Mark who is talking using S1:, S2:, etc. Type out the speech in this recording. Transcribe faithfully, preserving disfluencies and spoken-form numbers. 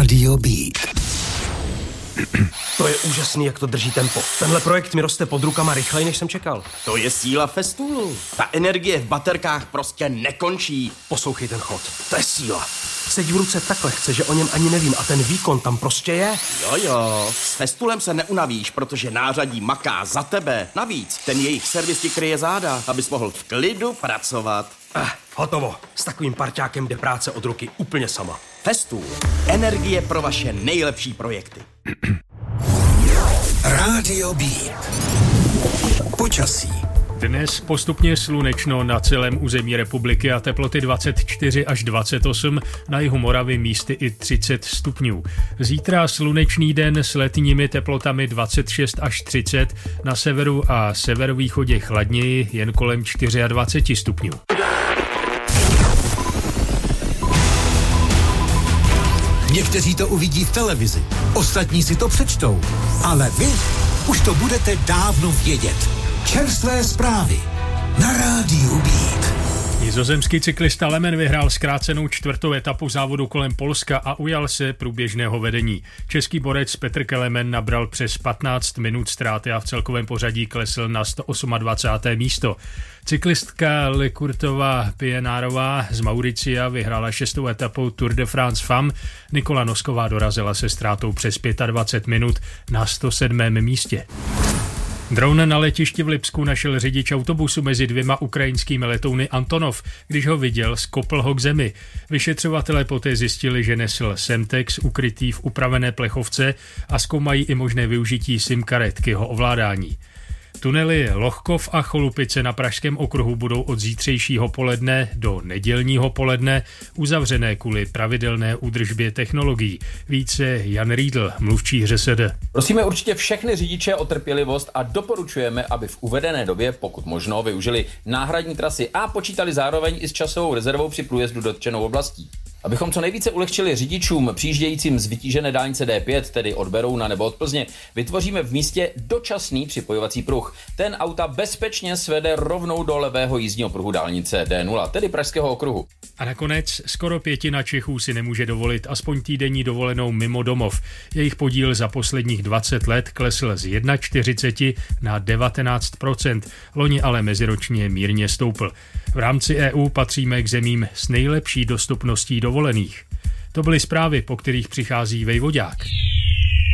S1: Rádio Beat.
S2: To je úžasný, jak to drží tempo. Tenhle projekt mi roste pod rukama rychleji, než jsem čekal.
S3: To je síla Festoolu. Ta energie v baterkách prostě nekončí.
S2: Poslouchej ten chod. To je síla. Sedí v ruce tak lehce, že o něm ani nevím a ten výkon tam prostě je.
S3: Jo, jo. S Festoolem se neunavíš, protože nářadí maká za tebe. Navíc, ten jejich servis ti kryje záda, abys mohl v klidu pracovat.
S2: Eh, hotovo. S takovým parťákem jde práce od ruky úplně sama.
S3: Festool. Energie pro vaše nejlepší projekty.
S1: Rádio Beat. Počasí.
S4: Dnes postupně slunečno na celém území republiky a teploty dvacet čtyři až dvacet osm, na jihu Moravy místy i třicet stupňů. Zítra slunečný den s letními teplotami dvacet šest až třicet, na severu a severovýchodě chladněji, jen kolem dvacet čtyři stupňů.
S1: Někteří to uvidí v televizi, ostatní si to přečtou, ale vy už to budete dávno vědět. Čerstvé zprávy na Rádiu Beat.
S4: Nizozemský cyklista Lemen vyhrál zkrácenou čtvrtou etapu závodu kolem Polska a ujal se průběžného vedení. Český borec Petr Kelemen nabral přes patnáct minut ztráty a v celkovém pořadí klesl na sto dvacáté osmé místo. Cyklistka Lekurtová Pienárová z Mauricia vyhrála šestou etapu Tour de France Femme. Nikola Nosková dorazila se ztrátou přes dvacet pět minut na sto sedmém místě. Dron na letišti v Lipsku našel řidič autobusu mezi dvěma ukrajinskými letouny Antonov. Když ho viděl, skopl ho k zemi. Vyšetřovatelé poté zjistili, že nesl Semtex ukrytý v upravené plechovce a zkoumají i možné využití SIM karet k jeho ovládání. Tunely Lohkov a Cholupice na Pražském okruhu budou od zítřejšího poledne do nedělního poledne uzavřené kvůli pravidelné údržbě technologií. Více Jan Riedl, mluvčí ŘSD.
S5: Prosíme určitě všechny řidiče o trpělivost a doporučujeme, aby v uvedené době, pokud možno, využili náhradní trasy a počítali zároveň i s časovou rezervou při průjezdu dotčenou oblastí. Abychom co nejvíce ulehčili řidičům přijíždějícím z vytížené dálnice D pět, tedy od Berouna nebo od Plzně, vytvoříme v místě dočasný připojovací pruh. Ten auta bezpečně svede rovnou do levého jízdního pruhu dálnice D nula, tedy Pražského okruhu.
S4: A nakonec skoro pětina Čechů si nemůže dovolit aspoň týdenní dovolenou mimo domov. Jejich podíl za posledních dvacet let klesl z čtyřicet jedna na devatenáct procent, loni ale meziročně mírně stoupl. V rámci E U patříme k zemím s nejlepší dostupností dovolených. To byly zprávy, po kterých přichází Vejvodák.